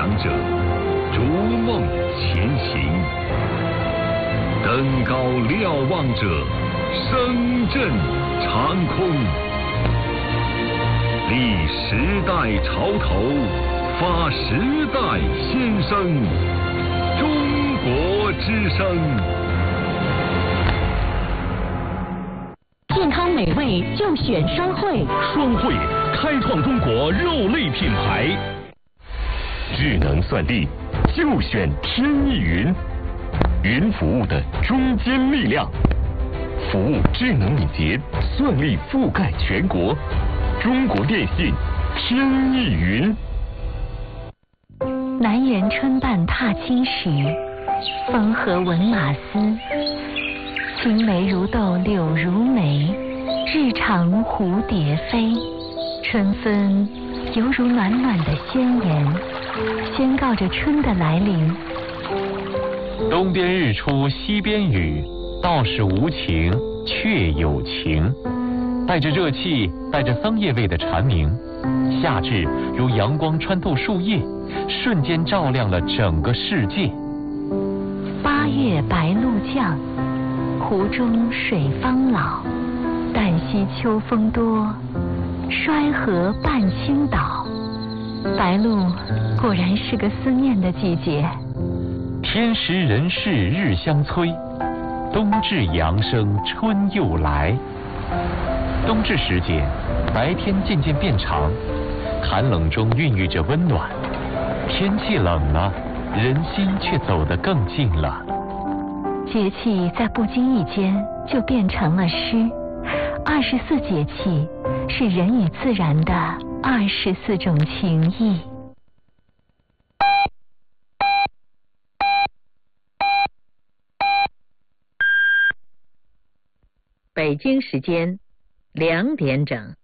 想者逐梦前行，登高瞭望者声震长空。立时代潮头，发时代先声，中国之声。 健康美味就选双汇， 双汇开创中国肉类品牌。智能算力就选天翼云，云服务的中坚力量，服务智能敏捷，算力覆盖全国。中国电信天翼云。 南园春半踏青时，风和闻马嘶。青梅如豆柳如眉，日长蝴蝶飞。春分犹如暖暖的宣言，宣告着春的来临。 东边日出西边雨，道是无晴却有情。带着热气，带着桑叶味的蝉鸣，夏至如阳光穿透树叶，瞬间照亮了整个世界。 八月白露降，湖中水方老。旦夕秋风多，衰河半倾倒。白露果然是个思念的季节。 天时人事日相催，冬至阳生春又来。冬至时节，白天渐渐变长，寒冷中孕育着温暖。天气冷了，人心却走得更近了。 节气在不经意间就变成了诗。24节气是人与自然的24种情谊。 北京时间2点整。